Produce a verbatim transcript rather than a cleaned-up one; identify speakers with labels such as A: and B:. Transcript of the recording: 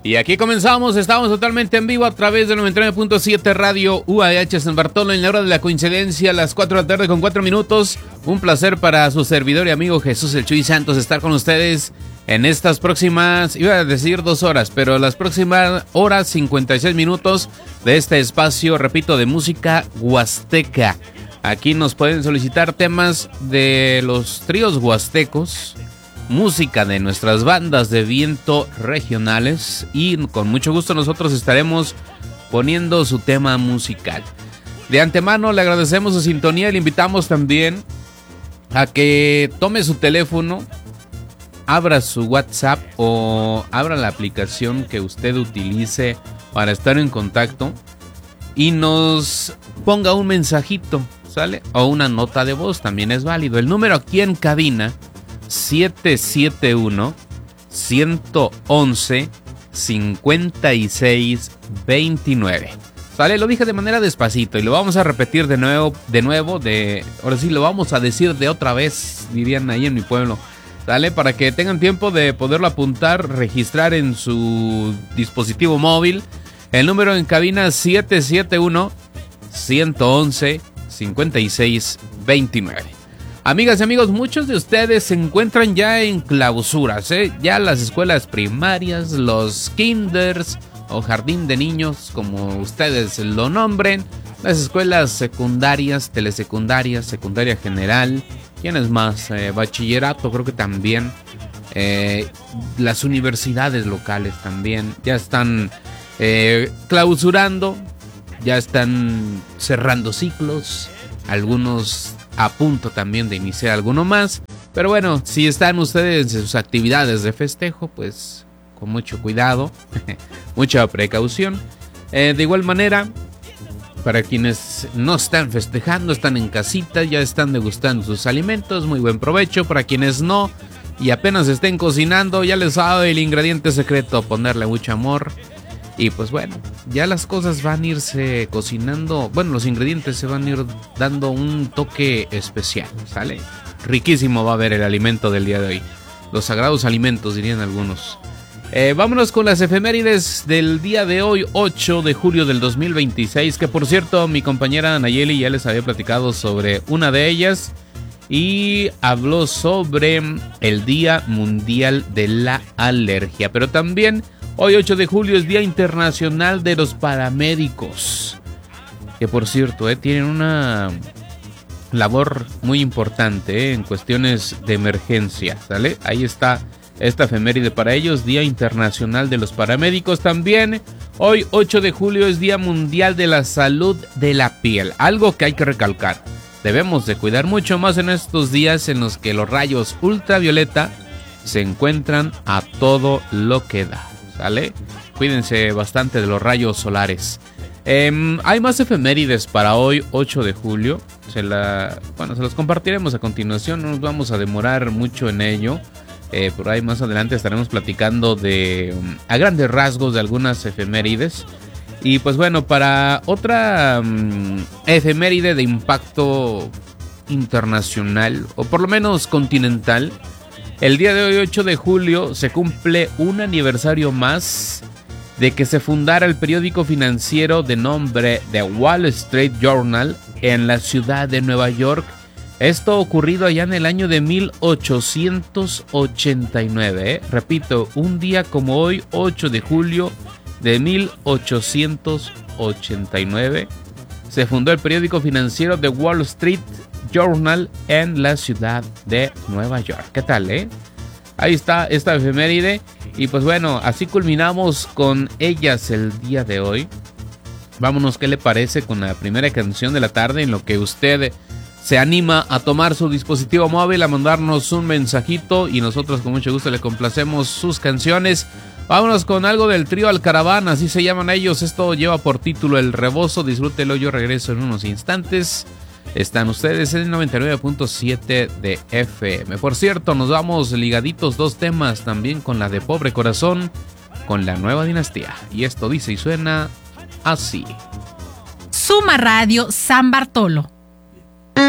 A: Y aquí comenzamos, estamos totalmente en vivo a través de noventa y nueve punto siete Radio U A H San Bartolo en la hora de la coincidencia, a las cuatro de la tarde con cuatro minutos. Un placer para su servidor y amigo Jesús El Chuy Santos estar con ustedes en estas próximas, iba a decir dos horas, pero las próximas horas cincuenta y seis minutos de este espacio, repito, de música huasteca. Aquí nos pueden solicitar temas de los tríos huastecos, música de nuestras bandas de viento regionales y con mucho gusto nosotros estaremos poniendo su tema musical. De antemano le agradecemos su sintonía y le invitamos también a que tome su teléfono, abra su WhatsApp o abra la aplicación que usted utilice para estar en contacto y nos ponga un mensajito, ¿sale? O una nota de voz, también es válido. El número aquí en cabina siete siete uno, uno uno uno, cinco seis dos nueve. Vale, lo dije de manera despacito y lo vamos a repetir de nuevo, de nuevo, de ahora sí lo vamos a decir de otra vez, dirían ahí en mi pueblo. ¿Sale? Para que tengan tiempo de poderlo apuntar, registrar en su dispositivo móvil. El número en cabina siete siete uno, uno uno uno, cinco seis dos nueve. Amigas y amigos, muchos de ustedes se encuentran ya en clausuras, ¿eh? Ya las escuelas primarias, los kinders o jardín de niños, como ustedes lo nombren, las escuelas secundarias, telesecundarias, secundaria general, ¿quiénes más? Eh, bachillerato, creo que también, eh, las universidades locales también, ya están eh, clausurando, ya están cerrando ciclos, algunos a punto también de iniciar alguno más. Pero bueno, si están ustedes en sus actividades de festejo, pues con mucho cuidado, mucha precaución. Eh, de igual manera, para quienes no están festejando, están en casita, ya están degustando sus alimentos, muy buen provecho. Para quienes no y apenas estén cocinando, ya les sabe el ingrediente secreto, ponerle mucho amor. Y pues bueno, ya las cosas van a irse cocinando. Bueno, los ingredientes se van a ir dando un toque especial, ¿sale? Riquísimo va a haber el alimento del día de hoy. Los sagrados alimentos, dirían algunos. Eh, vámonos con las efemérides del día de hoy, ocho de julio del dos mil veintiséis. Que por cierto, mi compañera Nayeli ya les había platicado sobre una de ellas. Y habló sobre el Día Mundial de la Alergia. Pero también hoy ocho de julio es Día Internacional de los Paramédicos, que por cierto eh, tienen una labor muy importante eh, en cuestiones de emergencia, ¿sale? Ahí está esta efeméride para ellos, Día Internacional de los Paramédicos. También hoy ocho de julio es Día Mundial de la Salud de la Piel, algo que hay que recalcar. Debemos de cuidar mucho más en estos días en los que los rayos ultravioleta se encuentran a todo lo que da. ¿Sale? Cuídense bastante de los rayos solares. Eh, hay más efemérides para hoy, ocho de julio. Se la, bueno, se los compartiremos a continuación. No nos vamos a demorar mucho en ello. Eh, por ahí más adelante estaremos platicando de, um, a grandes rasgos, de algunas efemérides. Y pues bueno, para otra um, efeméride de impacto internacional, o por lo menos continental, el día de hoy, ocho de julio, se cumple un aniversario más de que se fundara el periódico financiero de nombre The Wall Street Journal en la ciudad de Nueva York. Esto ocurrido allá en el año de mil ochocientos ochenta y nueve. ¿eh? Repito, un día como hoy, ocho de julio de mil ochocientos ochenta y nueve, se fundó el periódico financiero The Wall Street Journal en la ciudad de Nueva York. ¿Qué tal, eh? Ahí está esta efeméride. Y pues bueno, así culminamos con ellas el día de hoy. Vámonos, ¿qué le parece con la primera canción de la tarde? En lo que usted se anima a tomar su dispositivo móvil, a mandarnos un mensajito y nosotros con mucho gusto le complacemos sus canciones. Vámonos con algo del trío Alcaraván, así se llaman ellos. Esto lleva por título El Rebozo. Disfrútelo, yo regreso en unos instantes. Están ustedes en el noventa y nueve punto siete de F M. Por cierto, nos vamos ligaditos dos temas también con la de Pobre Corazón, con la Nueva Dinastía. Y esto dice y suena así.
B: Suma Radio San Bartolo.